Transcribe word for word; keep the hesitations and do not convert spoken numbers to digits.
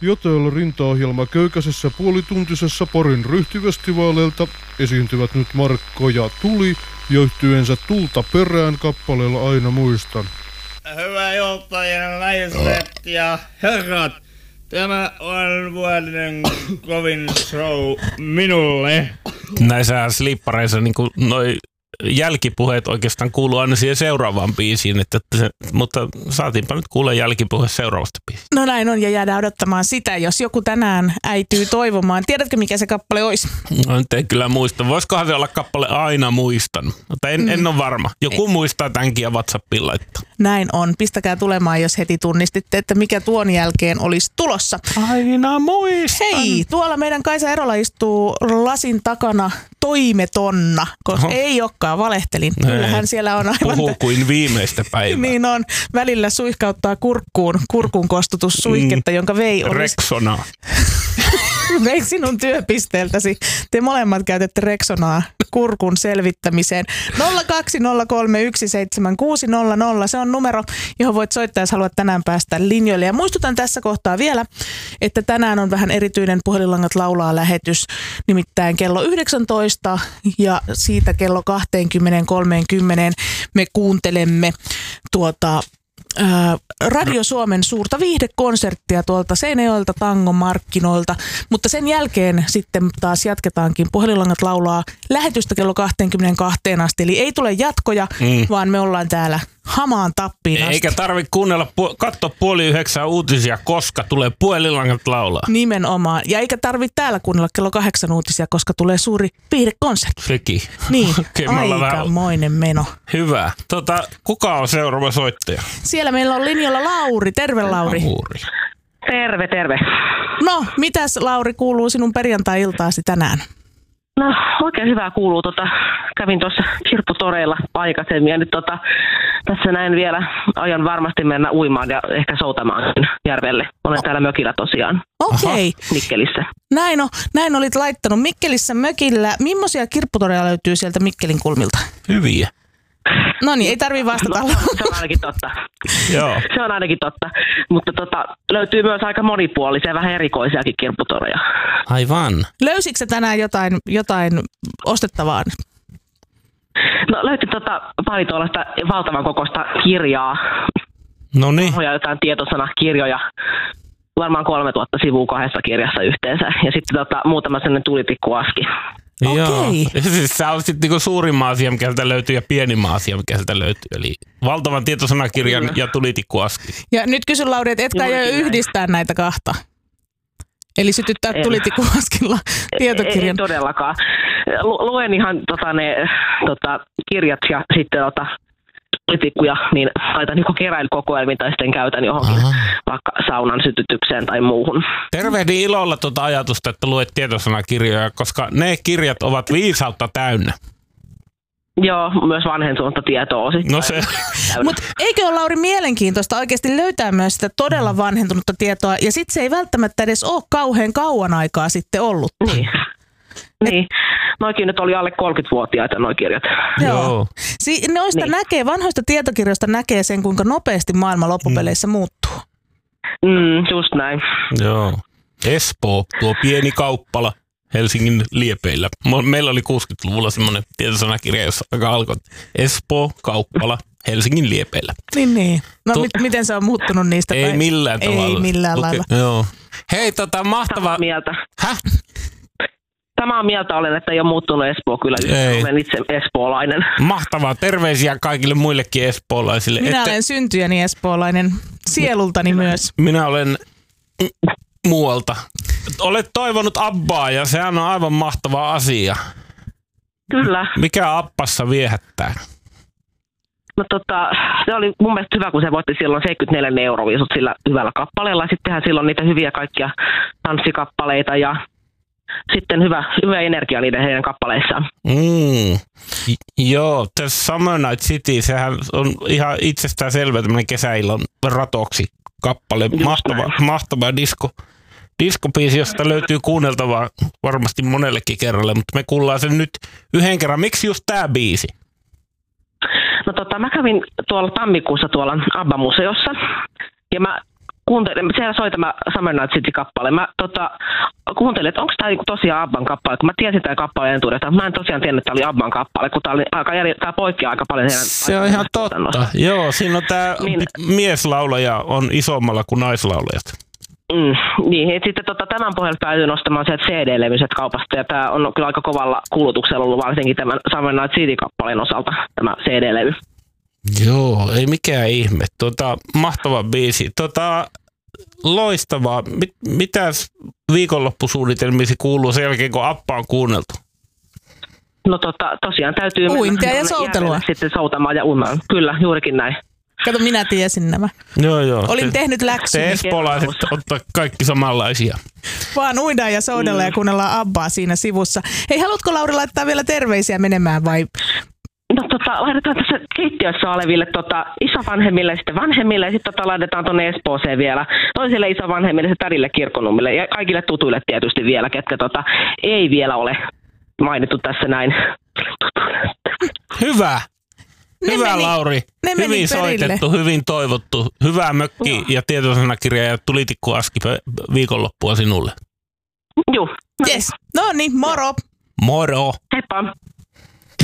ja täällä rintaohjelma köykäisessä puolituntisessa Porin ryhtivestivaaleilta esiintyvät nyt Markko ja Tuli ja yhtyeensä Tulta perään kappaleella Aina muistan. Hyvä johtajien naiset ja herrat, tämä on vuoden kovin show minulle. Näissä slippareissa niin noi jälkipuheet oikeastaan kuuluu aina siihen seuraavaan biisiin, että se, mutta saatiinpa nyt kuulla jälkipuhe seuraavasta biisistä. No näin on, ja jäädään odottamaan sitä, jos joku tänään äityy toivomaan. Tiedätkö, mikä se kappale olisi? No nyt en kyllä muista. Voisikohan se olla kappale Aina muistan? Mutta en, mm. en ole varma. Joku ei. Muistaa tämänkin ja WhatsAppiin laittaa. Näin on. Pistäkää tulemaan, jos heti tunnistitte, että mikä tuon jälkeen olisi tulossa. Aina muistan. Hei, tuolla meidän Kaisa Erola istuu lasin takana toimetonna, koska Oho. ei olekaan, valehtelin. Ei. Kyllähän siellä on aivan... Puhuu kuin viimeistä päivää. Niin on. Välillä suihkauttaa kurkkuun, kurkun kostutussuihketta, mm. jonka vei olisi... Rexonaa. Vei sinun työpisteeltäsi. Te molemmat käytätte Rexonaa kurkun selvittämiseen. nolla kaksi nolla kolme yksi seitsemän kuusi nolla nolla. Se on numero, johon voit soittaa, jos haluat tänään päästä linjoille. Ja muistutan tässä kohtaa vielä, että tänään on vähän erityinen Puhelinlangat laulaa -lähetys. Nimittäin kello yhdeksäntoista ja siitä kello kaksikymmentä kolmekymmentä me kuuntelemme tuota... Radio Suomen suurta viihdekonserttia tuolta Seinäjoelta tangomarkkinoilta, mutta sen jälkeen sitten taas jatketaankin Puhelinlangat laulaa lähetystä kello kaksikymmentäkaksi asti, eli ei tule jatkoja, mm. vaan me ollaan täällä hamaan tappiin asti. Eikä tarvitse kuunnella, katsoa puoli yhdeksän uutisia, koska tulee Puhelinlangat laulaa. Nimenomaan, ja eikä tarvitse täällä kuunnella kello kahdeksan uutisia, koska tulee suuri viihdekonsertti. Sekin. Niin, okay, aikamoinen meno. Hyvä. Tota, kuka on seuraava soittaja? Siellä meillä on linjalla Lauri. Terve, Lauri. Lauri. Terve, terve. No, mitäs Lauri kuuluu sinun perjantai-iltaasi tänään? No, oikein hyvää kuuluu. Tota, kävin tuossa kirpputoreilla aikaisemmin ja nyt tota, tässä näin vielä aion varmasti mennä uimaan ja ehkä soutamaan järvelle. Olen oh. täällä mökillä tosiaan. Okei. Okay. Mikkelissä. Näin, on, näin olit laittanut. Mikkelissä mökillä. Millaisia kirpputoreja löytyy sieltä Mikkelin kulmilta? Hyviä. No niin, ei tarvitse vastata. No, se on ainakin totta. Joo. Se on ainakin totta. Mutta tota, löytyy myös aika monipuolisia, vähän erikoisiakin kirpputoreja. Aivan. Löysitkö tänään jotain, jotain ostettavaa? No löytyi tota, pari tuollaista valtavan kokoista kirjaa. No niin. Jotain tietosanakirjoja. Varmaan kolmetuhatta sivua kahdessa kirjassa yhteensä. Ja sitten tota, muutama sellainen tulitikkuaski. Okei. Okay. Siis sä olet sitten niinku suurimman asia, mikä sieltä löytyy, ja pienimman asia, mikä sieltä löytyy. Eli valtavan tietosanakirjan mm. ja tulitikkuaski. Ja nyt kysyn, Lauri, että etkä aio yhdistää näitä kahta? Eli sytyttää tulitikkuaskilla tietokirjan? Ei, ei todellakaan. Lu- luen ihan tota, ne tota, kirjat ja sitten tota, tulitikkuja, niin laitan joko keräilykokoelmiin tai sitten käytän johonkin Aha. vaikka saunan sytytykseen tai muuhun. Tervehdin ilolla tuota ajatusta, että luet tietosanakirjoja, koska ne kirjat ovat viisautta täynnä. Joo, myös vanhentunutta tietoa osittain. No se. Mutta eikö ole, Lauri, mielenkiintoista oikeasti löytää myös sitä todella vanhentunutta tietoa, ja sitten se ei välttämättä edes ole kauhean kauan aikaa sitten ollut. Niin. Niin, noikin nyt oli alle kolmekymmentävuotiaita noi kirjat. Joo. Joo. Si- noista niin. näkee, vanhoista tietokirjoista näkee sen, kuinka nopeasti maailma loppupeleissä mm. muuttuu. Mm, just näin. Joo. Espoo, tuo pieni kauppala Helsingin liepeillä. Meillä oli kuusikymmentäluvulla semmoinen tietosanakirja, jossa alkoi Espoo, kauppala Helsingin liepeillä. Niin, niin. No tu- mit- miten se on muuttunut niistä? Ei tai? millään tavalla. Ei millään okay. lailla. Joo. Hei, tota mahtavaa. Samaa mieltä. Häh? Samaa mieltä olen, että ei ole muuttunut Espoo kyllä. Ei. Olen itse espoolainen. Mahtavaa. Terveisiä kaikille muillekin espoolaisille. Minä Ette... olen syntyjäni espoolainen. Sielultani minä, myös. Minä olen muualta. Olet toivonut Abbaa ja sehän on aivan mahtava asia. Kyllä. Mikä Abbassa viehättää? No tota, se oli mun mielestä hyvä, kun se voitti silloin seitsemänkymmentäneljä euroviisut sillä hyvällä kappaleella. Sittenhän silloin niitä hyviä kaikkia tanssikappaleita ja sitten hyvä, hyvä energia niiden heidän kappaleissaan. Mm. Joo, The Summer Night City, sehän on ihan itsestään selvä tämmöinen kesäillan ratoksi kappale. Just mahtava, näin. mahtava disko. Diskobiisi, josta löytyy kuunneltavaa varmasti monellekin kerralle, mutta me kuullaan sen nyt yhden kerran. Miksi just tää biisi? No tota, mä kävin tuolla tammikuussa tuolla ABBA-museossa ja mä kuuntelin, siellä soi tämä Summer Night City-kappale. Mä tota, kuuntelin, että onko tämä niinku tosiaan Abban kappale, kun mä tiesin tämän kappaleen entuudestaan. Mä en tosiaan tiennyt, että tämä oli Abban kappale, kun tämä, oli aika eri, tämä poikkeaa aika paljon. Se on ihan totta. Joo, siinä on tämä niin, mieslaulaja on isommalla kuin naislaulajat. Mm, niin, et sitten tota, tämän pohjalta päätyin nostamaan sieltä C D-levyset kaupasta, ja tämä on kyllä aika kovalla kulutuksella ollut varsinkin tämän Summer Night City-kappaleen osalta, tämä C D-levy. Joo, ei mikään ihme. Tota, mahtava biisi. Tota, loistavaa. Mit, mitäs viikonloppusuunnitelmiisi kuuluu sen jälkeen, kun Abba on kuunneltu? No tota, tosiaan täytyy uintia ja soutelua. Sitten soutamaan ja uimaan. Kyllä, juurikin näin. Kato, minä tiesin nämä. Joo, joo. Olin te, tehnyt läksyni. Te espoolaiset ottaa kaikki samanlaisia. Vaan uidaan ja soudella mm. ja kuunnellaan Abbaa siinä sivussa. Hei, haluatko Lauri laittaa vielä terveisiä menemään vai? No tota, laitetaan tässä keittiössä oleville tota, isovanhemmille ja sitten vanhemmille ja sitten tota, laitetaan tuonne Espooseen vielä toisille isovanhemmille ja tädille Kirkkonummille ja kaikille tutuille tietysti vielä, ketkä tota, ei vielä ole mainittu tässä näin. Hyvä. Ne Hyvä meni, Lauri, hyvin soitettu, hyvin toivottu, hyvää mökki no. ja tietosanakirja ja tulitikkuaski viikonloppua sinulle. Joo. Yes. No niin, moro. Moro. Heippa.